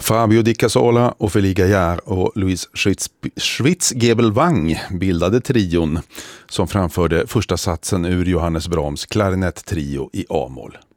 Fabio Di Casola, Ophélie Gaillard och Louise Schwitzgebelwang bildade trion som framförde första satsen ur Johannes Brahms klarinett-trio i A-moll.